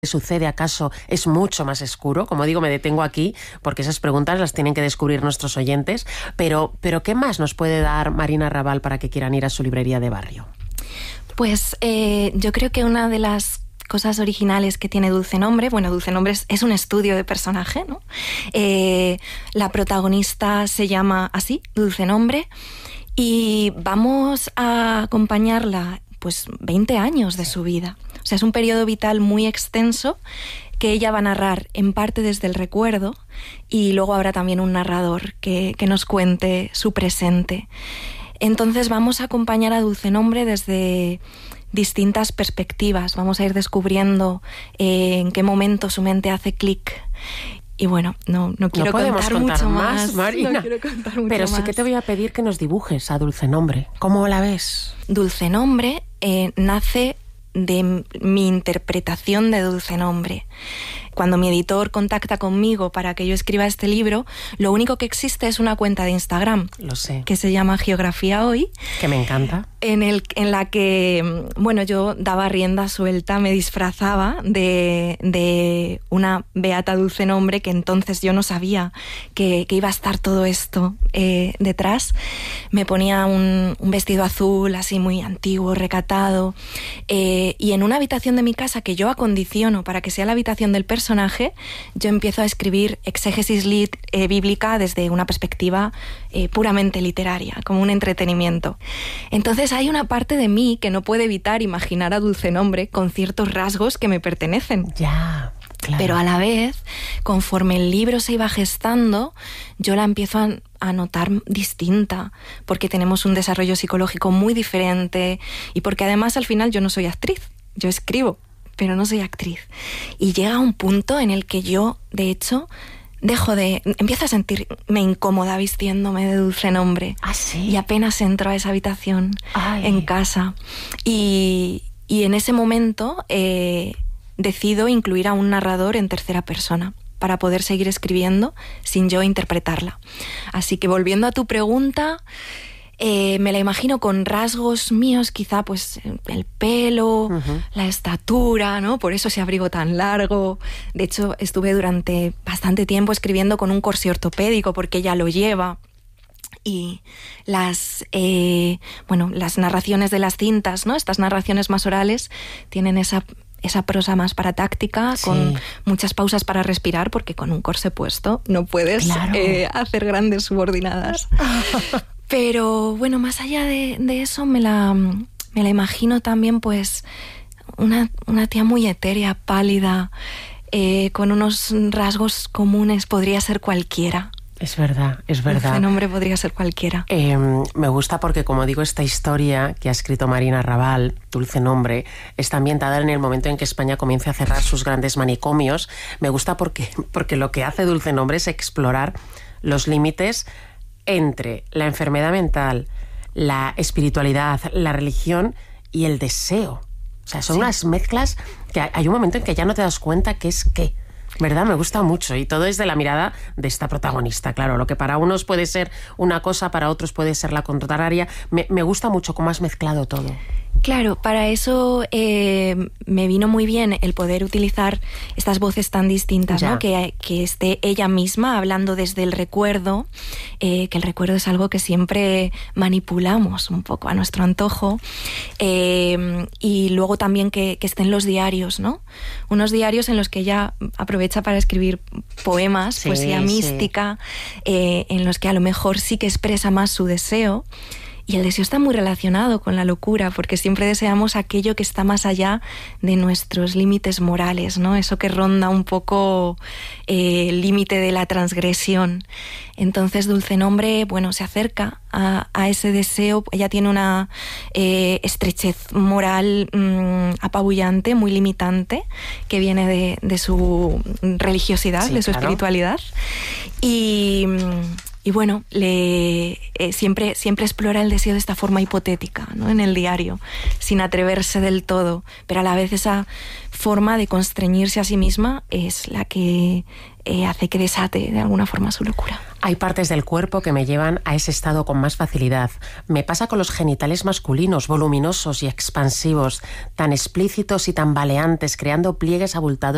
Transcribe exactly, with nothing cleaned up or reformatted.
sucede acaso es mucho más oscuro? Como digo, me detengo aquí porque esas preguntas las tienen que descubrir nuestros oyentes, pero, pero ¿qué más nos puede dar Marina Raval para que quieran ir a su librería de barrio? Pues eh, yo creo que una de las cosas originales que tiene Dulce Nombre, bueno, Dulce Nombre es, es un estudio de personaje, ¿no? Eh, la protagonista se llama así, Dulce Nombre, y vamos a acompañarla pues veinte años de su vida. O sea, es un periodo vital muy extenso que ella va a narrar en parte desde el recuerdo, y luego habrá también un narrador que, que nos cuente su presente. Entonces vamos a acompañar a Dulce Nombre desde distintas perspectivas. Vamos a ir descubriendo eh, en qué momento su mente hace clic. Y bueno, no, no quiero no podemos contar, contar mucho más, más, Marina. No quiero contar mucho Pero sí más. que te voy a pedir que nos dibujes a Dulce Nombre. ¿Cómo la ves? Dulce Nombre eh, nace de mi interpretación de Dulce Nombre. Cuando mi editor contacta conmigo para que yo escriba este libro, lo único que existe es una cuenta de Instagram. Lo sé. Que se llama Geografía Hoy. Que me encanta. En, el, en la que, bueno, yo daba rienda suelta, me disfrazaba de, de una beata Dulce Nombre, que entonces yo no sabía que, que iba a estar todo esto eh, detrás. Me ponía un, un vestido azul, así muy antiguo, recatado, eh, y en una habitación de mi casa que yo acondiciono para que sea la habitación del personaje, yo empiezo a escribir exégesis lit, eh, bíblica desde una perspectiva eh, puramente literaria, como un entretenimiento. Entonces hay una parte de mí que no puede evitar imaginar a Dulce Nombre con ciertos rasgos que me pertenecen. Ya, claro. Pero a la vez, conforme el libro se iba gestando, yo la empiezo a, a notar distinta, porque tenemos un desarrollo psicológico muy diferente y porque además al final yo no soy actriz, yo escribo, pero no soy actriz. Y llega un punto en el que yo, de hecho, dejo de... empiezo a sentirme incómoda vistiéndome de Dulce Nombre. ¿Ah, sí? Y apenas entro a esa habitación Ay. en casa. Y, y en ese momento eh, decido incluir a un narrador en tercera persona para poder seguir escribiendo sin yo interpretarla. Así que volviendo a tu pregunta... Eh, me la imagino con rasgos míos, quizá pues el pelo, uh-huh. la estatura, ¿no? Por eso ese abrigo tan largo. De hecho, estuve durante bastante tiempo escribiendo con un corsé ortopédico porque ella lo lleva. Y las, eh, bueno, las narraciones de las cintas, ¿no? Estas narraciones más orales tienen esa... esa prosa más paratáctica, sí. con muchas pausas para respirar, porque con un corsé puesto no puedes claro. eh, hacer grandes subordinadas. Pero bueno, más allá de, de eso, me la, me la imagino también pues una, una tía muy etérea, pálida, eh, con unos rasgos comunes, podría ser cualquiera. Es verdad, es verdad. Dulce Nombre podría ser cualquiera. Eh, me gusta porque, como digo, esta historia que ha escrito Marina Raval, Dulce Nombre, está ambientada en el momento en que España comienza a cerrar sus grandes manicomios. Me gusta porque, porque lo que hace Dulce Nombre es explorar los límites entre la enfermedad mental, la espiritualidad, la religión y el deseo. O sea, son sí. unas mezclas que hay un momento en que ya no te das cuenta qué es qué. ¿Verdad? Me gusta mucho, y todo desde la mirada de esta protagonista. Claro, lo que para unos puede ser una cosa, para otros puede ser la contraria. Me, me gusta mucho cómo has mezclado todo. Claro, para eso eh, me vino muy bien el poder utilizar estas voces tan distintas, ¿no? Que, que esté ella misma hablando desde el recuerdo, eh, que el recuerdo es algo que siempre manipulamos un poco a nuestro antojo, eh, y luego también que, que estén los diarios, ¿no? Unos diarios en los que ella aprovecha para escribir poemas, sí, poesía sí. mística, eh, en los que a lo mejor sí que expresa más su deseo. Y el deseo está muy relacionado con la locura, porque siempre deseamos aquello que está más allá de nuestros límites morales, ¿no? Eso que ronda un poco eh, el límite de la transgresión. Entonces Dulce Nombre, bueno, se acerca a, a ese deseo. Ella tiene una eh, estrechez moral mmm, apabullante, muy limitante, que viene de, de su religiosidad, sí, de su claro. espiritualidad. Y... Y bueno, le, eh, siempre, siempre explora el deseo de esta forma hipotética, ¿no? En el diario, sin atreverse del todo, pero a la vez esa forma de constreñirse a sí misma es la que eh, hace que desate de alguna forma su locura. Hay partes del cuerpo que me llevan a ese estado con más facilidad. Me pasa con los genitales masculinos, voluminosos y expansivos, tan explícitos y tan baleantes, creando pliegues abultados